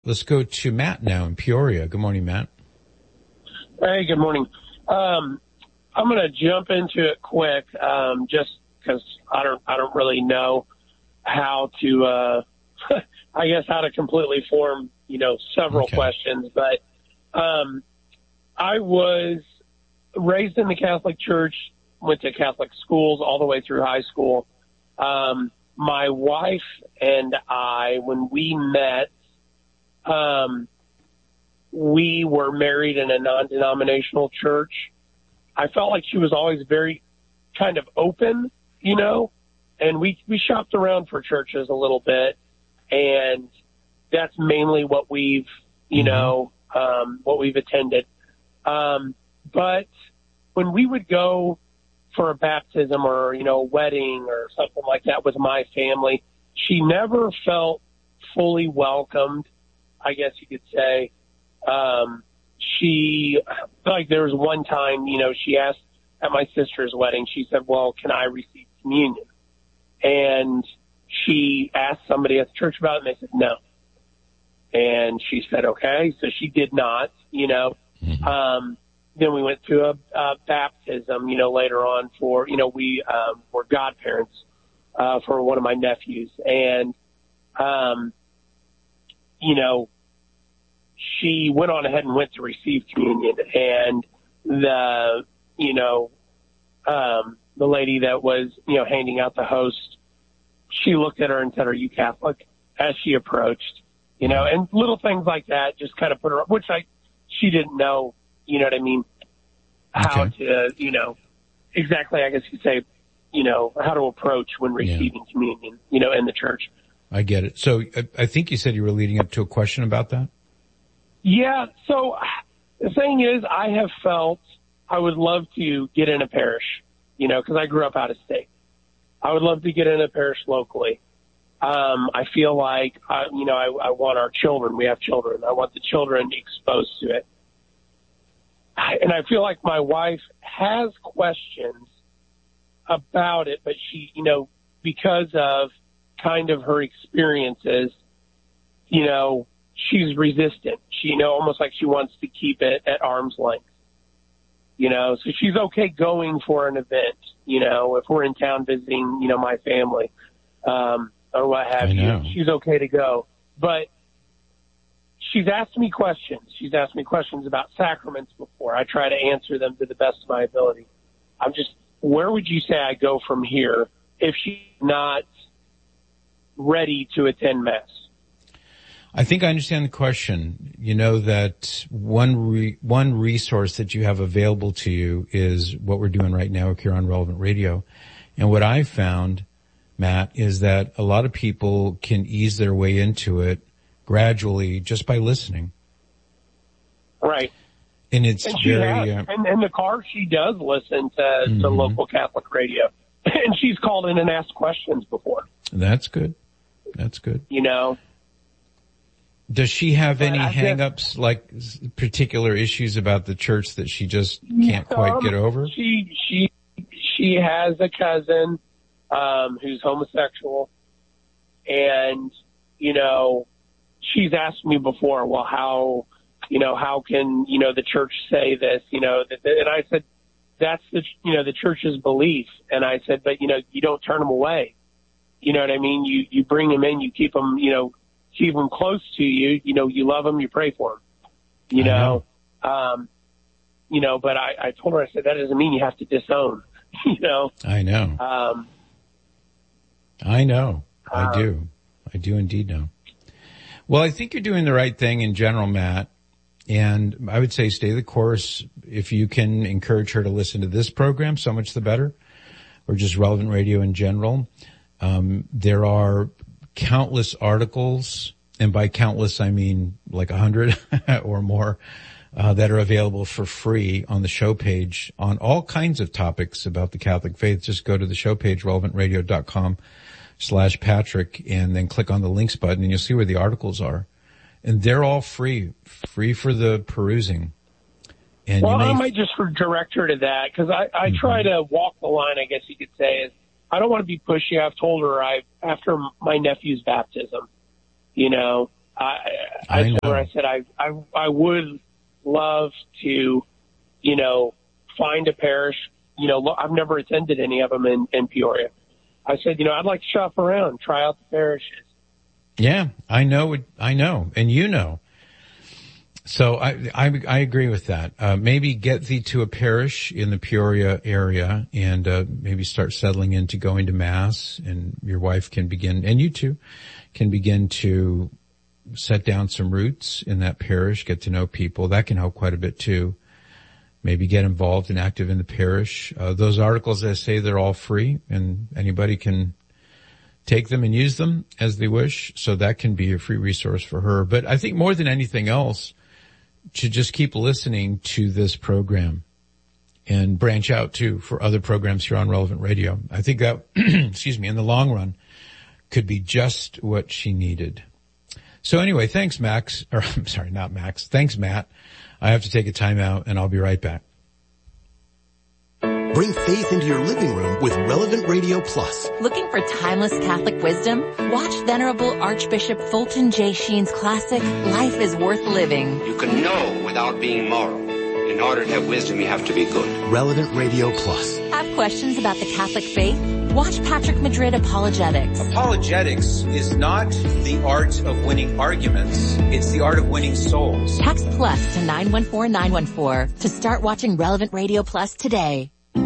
Let's go to Matt now in Peoria. Good morning, Matt. Hey, good morning. I'm going to jump into it quick, just because I don't really know how to, I guess how to completely form, several questions. But I was raised in the Catholic Church, went to Catholic schools all the way through high school. My wife and I, when we met, we were married in a non-denominational church. I felt like she was always very kind of open, and we shopped around for churches a little bit, and that's mainly what we've, what we've attended. But when we would go for a baptism or, a wedding or something like that with my family, she never felt fully welcomed, I guess you could say. There was one time, she asked at my sister's wedding, she said, well, can I receive communion? And she asked somebody at the church about it, and they said no. And she said, okay. So she did not, Then we went to a baptism, later on for, we were godparents for one of my nephews. And, she went on ahead and went to receive communion, and the lady that was, handing out the host, she looked at her and said, are you Catholic? As she approached, and little things like that just kind of put her up, which she didn't know, what I mean? How to, exactly, I guess you'd say, how to approach when receiving communion, in the church. I get it. So I think you said you were leading up to a question about that? Yeah. So the thing is, I have felt I would love to get in a parish, because I grew up out of state. I would love to get in a parish locally. I feel like, I want our children. We have children. I want the children exposed to it. And I feel like my wife has questions about it, but she, because of kind of her experiences, she's resistant. She, almost like she wants to keep it at arm's length, so she's okay going for an event, if we're in town visiting, my family, or what have you, she's okay to go. But she's asked me questions. She's asked me questions about sacraments before. I try to answer them to the best of my ability. Where would you say I go from here if she's not ready to attend Mass? I think I understand the question. That one resource that you have available to you is what we're doing right now here on Relevant Radio. And what I found, Matt, is that a lot of people can ease their way into it gradually just by listening. Right. And it's and very... and in the car, she does listen to local Catholic radio. And she's called in and asked questions before. That's good. That's good. Does she have any hang-ups, like particular issues about the church that she just can't quite get over? She has a cousin who's homosexual, and she's asked me before, well, how can the church say this? And I said that's the church's belief, and I said, but you don't turn them away. You know what I mean? You bring them in, you keep them, keep them close to you, you love them, you pray for them, but I told her, I said, that doesn't mean you have to disown, I know. I know. I do. I do indeed know. Well, I think you're doing the right thing in general, Matt. And I would say stay the course. If you can encourage her to listen to this program, so much the better, or just Relevant Radio in general. There are countless articles, and by countless, I mean like 100 or more, that are available for free on the show page on all kinds of topics about the Catholic faith. Just go to the show page, relevantradio.com/Patrick, and then click on the links button, and you'll see where the articles are. And they're all free for the perusing. And I might just direct her to that, because I try to walk the line, I guess you could say, is I don't want to be pushy. I've told her after my nephew's baptism, I told her, I said, I would love to, find a parish. I've never attended any of them in Peoria. I said, I'd like to shop around, try out the parishes. Yeah, I know. And So I agree with that. Maybe get thee to a parish in the Peoria area and maybe start settling into going to Mass, and your wife can begin, and you too, can begin to set down some roots in that parish, get to know people. That can help quite a bit too. Maybe get involved and active in the parish. Those articles, I say, they're all free, and anybody can take them and use them as they wish. So that can be a free resource for her. But I think more than anything else, to just keep listening to this program and branch out too for other programs here on Relevant Radio. I think that, in the long run, could be just what she needed. So anyway, thanks, Max. Or I'm sorry, not Max. Thanks, Matt. I have to take a time out, and I'll be right back. Bring faith into your living room with Relevant Radio Plus. Looking for timeless Catholic wisdom? Watch Venerable Archbishop Fulton J. Sheen's classic, Life is Worth Living. You can know without being moral. In order to have wisdom, you have to be good. Relevant Radio Plus. Have questions about the Catholic faith? Watch Patrick Madrid Apologetics. Apologetics is not the art of winning arguments. It's the art of winning souls. Text plus to 914914 to start watching Relevant Radio Plus today.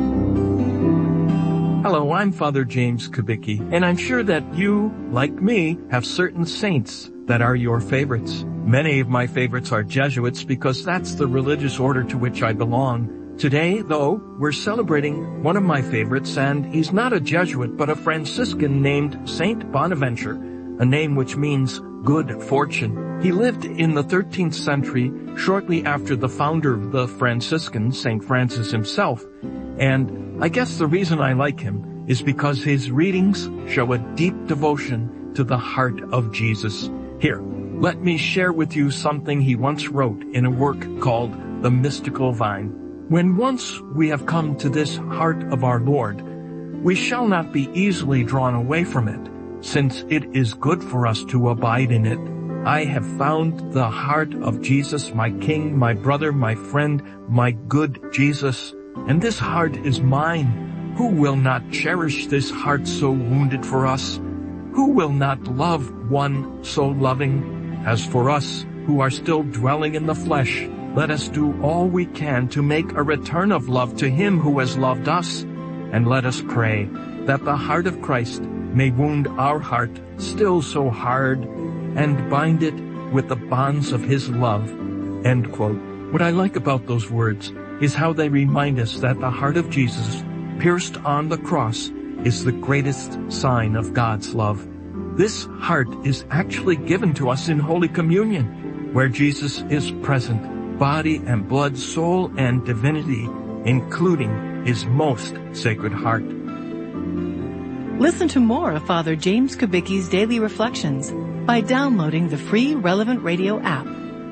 Hello, I'm Father James Kubicki, and I'm sure that you, like me, have certain saints that are your favorites. Many of my favorites are Jesuits because that's the religious order to which I belong. Today, though, we're celebrating one of my favorites, and he's not a Jesuit, but a Franciscan named Saint Bonaventure, a name which means good fortune. He lived in the 13th century, shortly after the founder of the Franciscans, St. Francis himself, and I guess the reason I like him is because his readings show a deep devotion to the heart of Jesus. Here, let me share with you something he once wrote in a work called The Mystical Vine. When once we have come to this heart of our Lord, we shall not be easily drawn away from it, since it is good for us to abide in it. I have found the heart of Jesus, my King, my brother, my friend, my good Jesus, and this heart is mine. Who will not cherish this heart so wounded for us? Who will not love one so loving? As for us, who are still dwelling in the flesh, let us do all we can to make a return of love to him who has loved us. And let us pray that the heart of Christ may wound our heart, still so hard, and bind it with the bonds of his love. End quote. What I like about those words is how they remind us that the heart of Jesus, pierced on the cross, is the greatest sign of God's love. This heart is actually given to us in Holy Communion, where Jesus is present, body and blood, soul and divinity, including his most sacred heart. Listen to more of Father James Kubicki's Daily Reflections by downloading the free Relevant Radio app.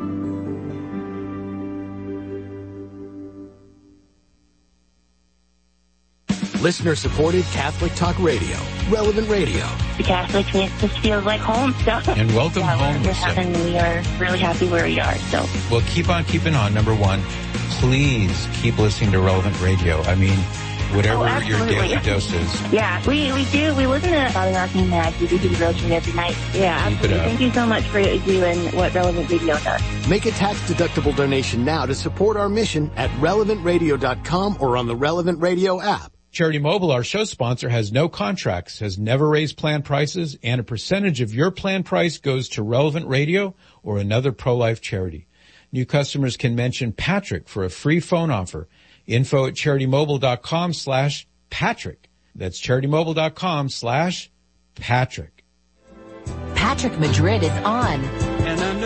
Listener-supported Catholic Talk Radio, Relevant Radio. The Catholic makes us feel like home. So. And welcome home. We are really happy where we are. So. Well, keep on keeping on. Number one, please keep listening to Relevant Radio. I mean, whatever your daily dose is. Yeah, we do. We listen to Father Martin Mag. We do the devotion every night. Yeah, absolutely. Thank you so much for doing what Relevant Radio does. Make a tax-deductible donation now to support our mission at relevantradio.com or on the Relevant Radio app. Charity Mobile, our show sponsor, has no contracts, has never raised plan prices, and a percentage of your plan price goes to Relevant Radio or another pro-life charity. New customers can mention Patrick for a free phone offer. Info at CharityMobile.com/Patrick. That's CharityMobile.com/Patrick. Patrick Madrid is on